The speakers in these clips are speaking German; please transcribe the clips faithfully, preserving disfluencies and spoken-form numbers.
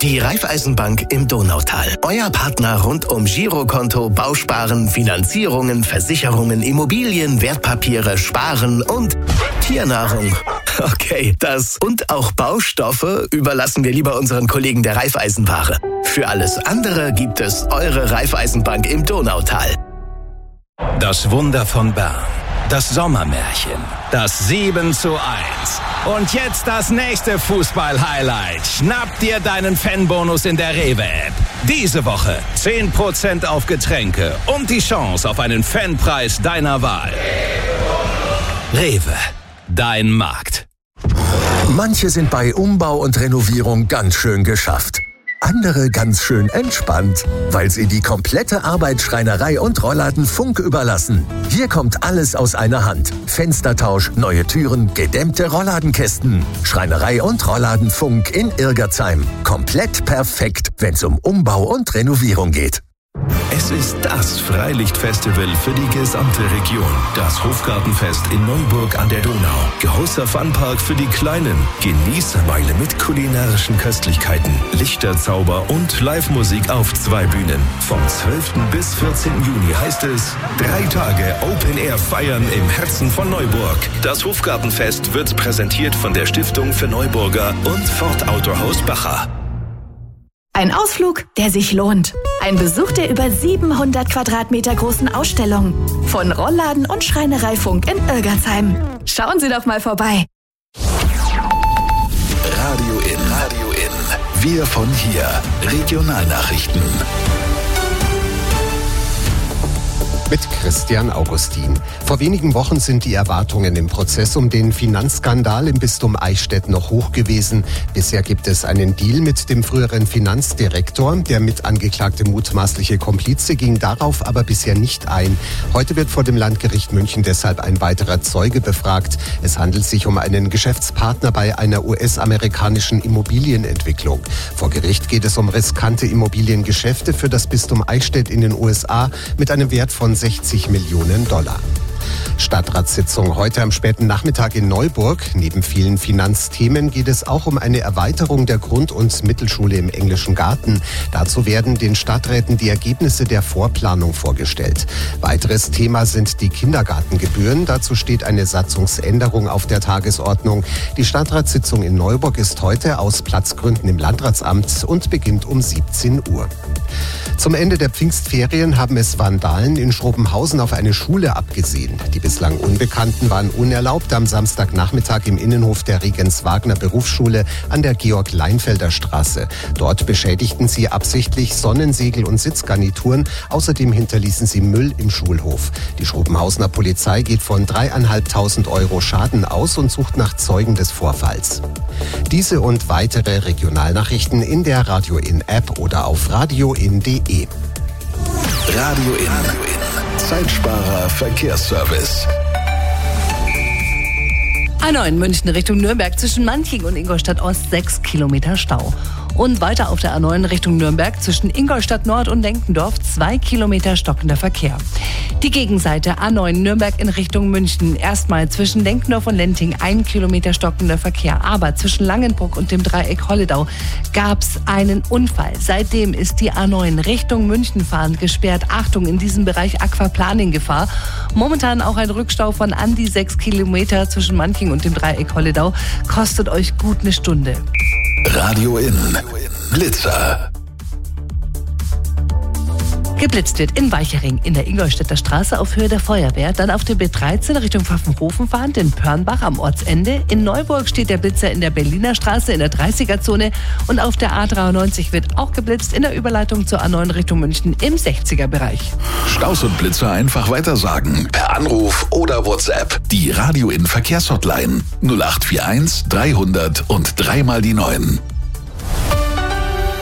Die Raiffeisenbank im Donautal. Euer Partner rund um Girokonto, Bausparen, Finanzierungen, Versicherungen, Immobilien, Wertpapiere, Sparen und Tiernahrung. Okay, das und auch Baustoffe überlassen wir lieber unseren Kollegen der Raiffeisenware. Für alles andere gibt es eure Raiffeisenbank im Donautal. Das Wunder von Bern. Das Sommermärchen. Das sieben zu eins. Und jetzt das nächste Fußball-Highlight. Schnapp dir deinen Fanbonus in der Rewe-App. Diese Woche zehn Prozent auf Getränke und die Chance auf einen Fanpreis deiner Wahl. Rewe, dein Markt. Manche sind bei Umbau und Renovierung ganz schön geschafft. Andere ganz schön entspannt, weil sie die komplette Arbeit Schreinerei und Rollladen Funk überlassen. Hier kommt alles aus einer Hand. Fenstertausch, neue Türen, gedämmte Rollladenkästen. Schreinerei und Rollladen Funk in Irgerzheim. Komplett perfekt, wenn es um Umbau und Renovierung geht. Es ist das Freilichtfestival für die gesamte Region. Das Hofgartenfest in Neuburg an der Donau. Großer Funpark für die Kleinen. Genießermeile mit kulinarischen Köstlichkeiten, Lichterzauber und Live-Musik auf zwei Bühnen. Vom zwölften bis vierzehnten Juni heißt es drei Tage Open Air feiern im Herzen von Neuburg. Das Hofgartenfest wird präsentiert von der Stiftung für Neuburger und Ford Autohaus Bacha. Ein Ausflug, der sich lohnt. Ein Besuch der über siebenhundert Quadratmeter großen Ausstellung. Von Rollladen und Schreinerei Funk in Irgerzheim. Schauen Sie doch mal vorbei. Radio in, Radio in. Wir von hier. Regionalnachrichten. Mit Christian Augustin. Vor wenigen Wochen sind die Erwartungen im Prozess um den Finanzskandal im Bistum Eichstätt noch hoch gewesen. Bisher gibt es einen Deal mit dem früheren Finanzdirektor. Der mitangeklagte mutmaßliche Komplize ging darauf aber bisher nicht ein. Heute wird vor dem Landgericht München deshalb ein weiterer Zeuge befragt. Es handelt sich um einen Geschäftspartner bei einer U S-amerikanischen Immobilienentwicklung. Vor Gericht geht es um riskante Immobiliengeschäfte für das Bistum Eichstätt in den U S A mit einem Wert von sechzig Millionen Dollar. Stadtratssitzung heute am späten Nachmittag in Neuburg. Neben vielen Finanzthemen geht es auch um eine Erweiterung der Grund- und Mittelschule im Englischen Garten. Dazu werden den Stadträten die Ergebnisse der Vorplanung vorgestellt. Weiteres Thema sind die Kindergartengebühren. Dazu steht eine Satzungsänderung auf der Tagesordnung. Die Stadtratssitzung in Neuburg ist heute aus Platzgründen im Landratsamt und beginnt um siebzehn Uhr. Zum Ende der Pfingstferien haben es Vandalen in Schrobenhausen auf eine Schule abgesehen. Die bislang Unbekannten waren unerlaubt am Samstagnachmittag im Innenhof der Regens-Wagner-Berufsschule an der Georg-Leinfelder Straße. Dort beschädigten sie absichtlich Sonnensegel und Sitzgarnituren. Außerdem hinterließen sie Müll im Schulhof. Die Schrobenhausener Polizei geht von dreieinhalbtausend Euro Schaden aus und sucht nach Zeugen des Vorfalls. Diese und weitere Regionalnachrichten in der Radio In App oder auf radioin punkt de. Radio In. Zeitsparer Verkehrsservice. A neun München Richtung Nürnberg zwischen Manching und Ingolstadt Ost sechs Kilometer Stau. Und weiter auf der A neun Richtung Nürnberg zwischen Ingolstadt Nord und Denkendorf zwei Kilometer stockender Verkehr. Die Gegenseite A neun Nürnberg in Richtung München. Erstmal zwischen Denkendorf und Lenting ein Kilometer stockender Verkehr. Aber zwischen Langenbruck und dem Dreieck Holledau gab es einen Unfall. Seitdem ist die A neun Richtung München fahrend gesperrt. Achtung, in diesem Bereich Aquaplaning-Gefahr. Momentan auch ein Rückstau von an die sechs Kilometer zwischen Manching und dem Dreieck Holledau. Kostet euch gut eine Stunde. Radio In. Blitzer. Geblitzt wird in Weichering, in der Ingolstädter Straße auf Höhe der Feuerwehr, dann auf der B dreizehn Richtung Pfaffenhofen fahrend in Pörnbach am Ortsende. In Neuburg steht der Blitzer in der Berliner Straße in der dreißiger-Zone und auf der A dreiundneunzig wird auch geblitzt in der Überleitung zur A neun Richtung München im sechziger-Bereich. Staus und Blitzer einfach weitersagen. Per Anruf oder WhatsApp. Die Radio In Verkehrshotline null acht vier eins dreihundert und dreimal die neun.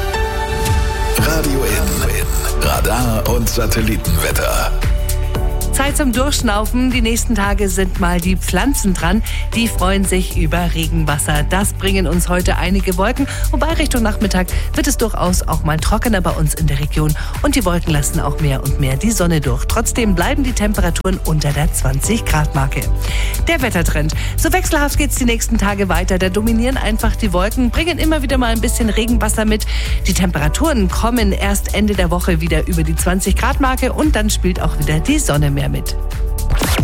Radio In. Radar und Satellitenwetter. Zeit zum Durchschnaufen. Die nächsten Tage sind mal die Pflanzen dran. Die freuen sich über Regenwasser. Das bringen uns heute einige Wolken. Wobei Richtung Nachmittag wird es durchaus auch mal trockener bei uns in der Region. Und die Wolken lassen auch mehr und mehr die Sonne durch. Trotzdem bleiben die Temperaturen unter der zwanzig Grad Marke. Der Wettertrend. So wechselhaft geht es die nächsten Tage weiter. Da dominieren einfach die Wolken, bringen immer wieder mal ein bisschen Regenwasser mit. Die Temperaturen kommen erst Ende der Woche wieder über die zwanzig Grad Marke und dann spielt auch wieder die Sonne mehr mit.